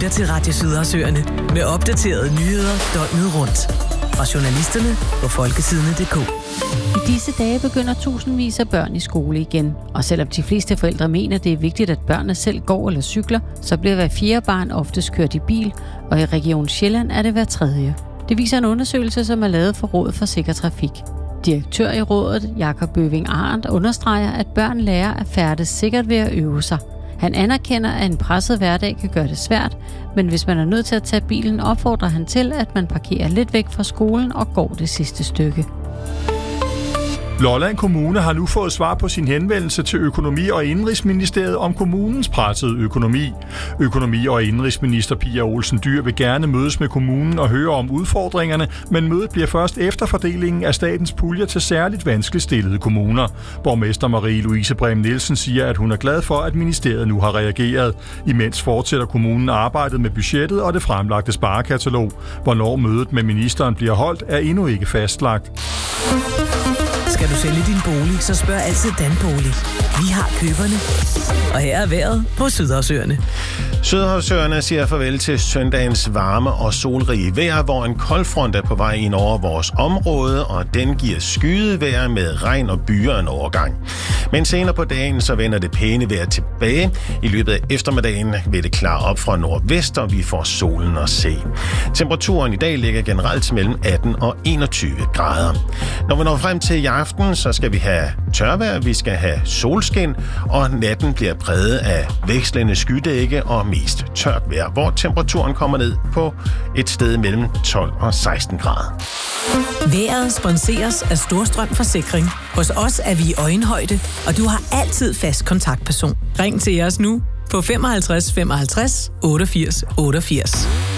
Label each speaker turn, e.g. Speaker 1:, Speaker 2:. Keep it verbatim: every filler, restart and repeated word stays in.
Speaker 1: lytter til Radio Sydersøerne med opdaterede nyheder døgnet rundt. Fra journalisterne på folketidene punktum d k.
Speaker 2: I disse dage begynder tusindvis af børn i skole igen. Og selvom de fleste forældre mener, det er vigtigt, at børnene selv går eller cykler, så bliver hver fjerde barn oftest kørt i bil, og i Region Sjælland er det hver tredje. Det viser en undersøgelse, som er lavet for Rådet for Sikker Trafik. Direktør i rådet, Jakob Bøving Arendt, understreger, at børn lærer at færdes sikkert ved at øve sig. Han anerkender, at en presset hverdag kan gøre det svært, men hvis man er nødt til at tage bilen, opfordrer han til, at man parkerer lidt væk fra skolen og går det sidste stykke.
Speaker 3: Lolland Kommune har nu fået svar på sin henvendelse til Økonomi- og Indenrigsministeriet om kommunens pressede økonomi. Økonomi- og Indenrigsminister Pia Olsen Dyhr vil gerne mødes med kommunen og høre om udfordringerne, men mødet bliver først efter fordelingen af statens puljer til særligt vanskeligt stillede kommuner. Borgmester Marie-Louise Brehm Nielsen siger, at hun er glad for, at ministeriet nu har reageret. Imens fortsætter kommunen arbejdet med budgettet og det fremlagte sparekatalog. Hvornår mødet med ministeren bliver holdt, er endnu ikke fastlagt.
Speaker 1: Skal du sælge din bolig, så spørg altid Danbolig. Vi har køberne. Og her er vejret på Sydersøerne.
Speaker 4: Sydersøerne siger farvel til søndagens varme og solrige vejr, hvor en koldfront er på vej ind over vores område, og den giver skyet vejr med regn og byer en overgang. Men senere på dagen, så vender det pæne vejr tilbage. I løbet af eftermiddagen vil det klare op fra nordvest, og vi får solen at se. Temperaturen i dag ligger generelt mellem atten og enogtyve grader. Når vi når frem til i aften, så skal vi have tørvejr, vi skal have solskin, og natten bliver præget af vekslende skydække og mest tørt vejr, hvor temperaturen kommer ned på et sted mellem tolv og seksten grader.
Speaker 1: Vejret sponseres af Storstrøm Forsikring. Hos os er vi i øjenhøjde, og du har altid fast kontaktperson. Ring til os nu på femoghalvtreds femoghalvtreds otteogfirs otteogfirs.